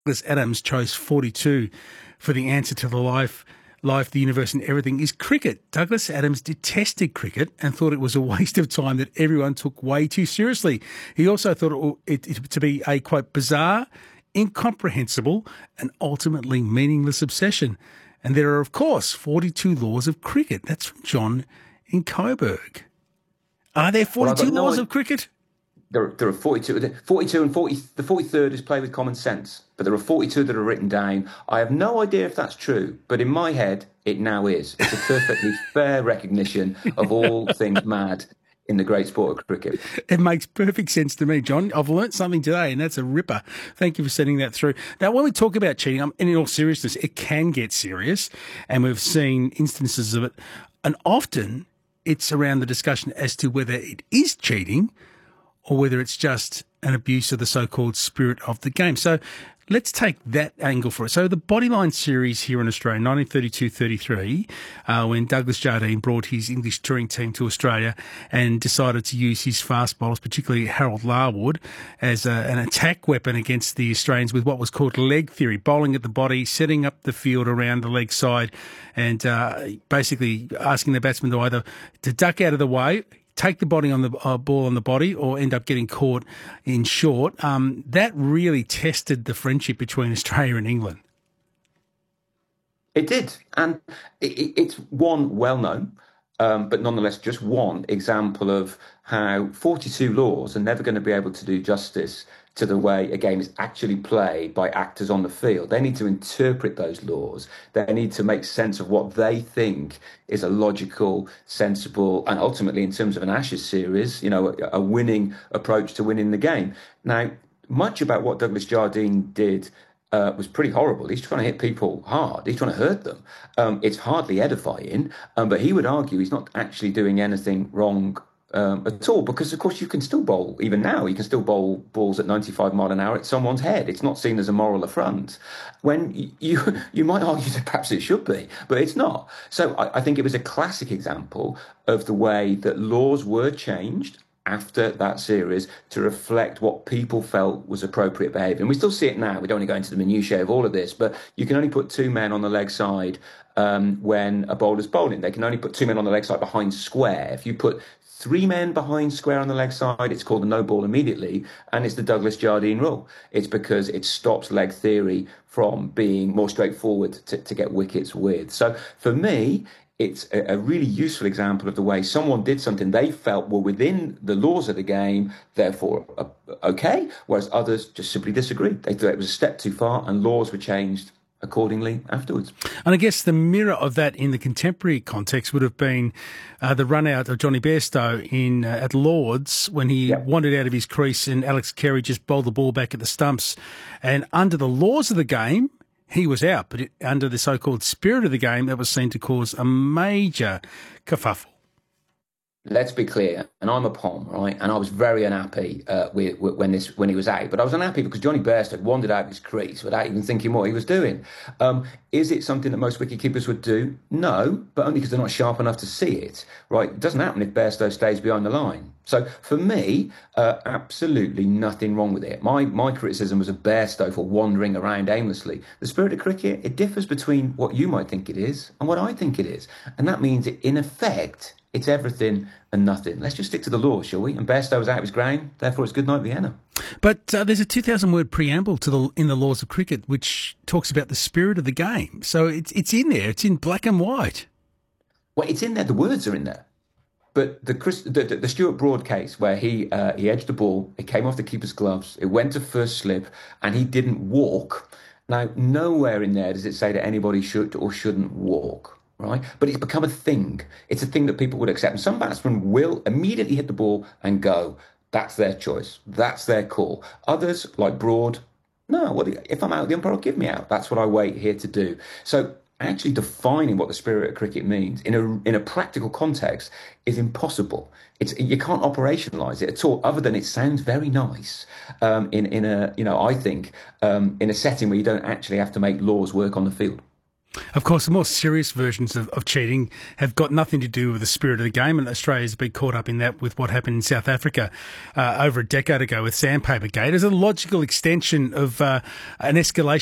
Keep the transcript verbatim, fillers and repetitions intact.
Douglas Adams chose forty-two for the answer to the life, life, the universe and everything is cricket. Douglas Adams detested cricket and thought it was a waste of time that everyone took way too seriously. He also thought it, it, it to be a, quote, bizarre, incomprehensible and ultimately meaningless obsession. And there are, of course, forty-two laws of cricket. That's from John in Coburg. Are there forty-two well, laws no, of cricket? There, there are forty-two, forty-two and forty. The forty-third is play with common sense, but there are forty-two that are written down. I have no idea if that's true, but in my head, it now is. It's a perfectly fair recognition of all things mad in the great sport of cricket. It makes perfect sense to me, John. I've learnt something today, and that's a ripper. Thank you for sending that through. Now, when we talk about cheating, and in all seriousness, it can get serious, and we've seen instances of it, and often it's around the discussion as to whether it is cheating or whether it's just an abuse of the so-called spirit of the game. So let's take that angle for it. So the Bodyline series here in Australia, nineteen thirty-two thirty-three, uh, when Douglas Jardine brought his English touring team to Australia and decided to use his fast bowlers, particularly Harold Larwood, as a, an attack weapon against the Australians with what was called leg theory, bowling at the body, setting up the field around the leg side, and uh, basically asking the batsman to either to duck out of the way, take the body on the uh, ball on the body, or end up getting caught in short. Um, that really tested the friendship between Australia and England. It did, and it, it's one well-known, um, but nonetheless just one example of how forty-two laws are never going to be able to do justice to the way a game is actually played by actors on the field. They need to interpret those laws. They need to make sense of what they think is a logical, sensible, and ultimately, in terms of an Ashes series, you know, a, a winning approach to winning the game. Now, much about what Douglas Jardine did uh, was pretty horrible. He's trying to hit people hard. He's trying to hurt them. Um, it's hardly edifying, um, but he would argue he's not actually doing anything wrong Um, at all, because of course you can still bowl, even now you can still bowl balls at ninety-five mile an hour at someone's head. It's not seen as a moral affront, when you you might argue that perhaps it should be, but it's not. So I, I think it was a classic example of the way that laws were changed after that series to reflect what people felt was appropriate behaviour. And we still see it now. We don't want to go into the minutiae of all of this, but you can only put two men on the leg side um, when a bowler's bowling. They can only put two men on the leg side behind square. If you put three men behind square on the leg side, it's called a no ball immediately, and it's the Douglas Jardine rule. It's because it stops leg theory from being more straightforward to, to get wickets with. So for me, it's a, a really useful example of the way someone did something they felt were within the laws of the game, therefore uh, okay, whereas others just simply disagreed. They thought it was a step too far, and laws were changed accordingly afterwards. And I guess the mirror of that in the contemporary context would have been uh, the run out of Johnny Bairstow in uh, at Lords when he yep. wandered out of his crease and Alex Carey just bowled the ball back at the stumps. And under the laws of the game, he was out, but it, under the so-called spirit of the game, that was seen to cause a major kerfuffle. Let's be clear, and I'm a Pom, right? And I was very unhappy uh, with, with, when this when he was out. But I was unhappy because Johnny Bairstow had wandered out of his crease without even thinking what he was doing. Um, is it something that most wicketkeepers would do? No, but only because they're not sharp enough to see it, right? It doesn't happen if Bairstow stays behind the line. So for me, uh, absolutely nothing wrong with it. My my criticism was of Bairstow for wandering around aimlessly. The spirit of cricket, it differs between what you might think it is and what I think it is. And that means, it, in effect, it's everything and nothing. Let's just stick to the law, shall we? And Bairstow was out of his ground, therefore it's good night Vienna. But uh, there's a two thousand word preamble to the in the laws of cricket which talks about the spirit of the game. So it's it's in there. It's in black and white. Well, it's in there. The words are in there. But the Chris, the, the, the Stuart Broad case, where he uh, he edged the ball, it came off the keeper's gloves, it went to first slip, and he didn't walk. Now, nowhere in there does it say that anybody should or shouldn't walk. Right, but it's become a thing. It's a thing that people would accept. And some batsmen will immediately hit the ball and go. That's their choice. That's their call. Others, like Broad, no, well, if I'm out, the umpire will give me out. That's what I wait here to do. So actually defining what the spirit of cricket means in a in a practical context is impossible. It's you can't operationalise it at all, other than it sounds very nice um, in in a you know I think um, in a setting where you don't actually have to make laws work on the field. Of course, the more serious versions of, of cheating have got nothing to do with the spirit of the game, and Australia's been caught up in that with what happened in South Africa uh, over a decade ago with Sandpaper Gate as a logical extension of uh, an escalation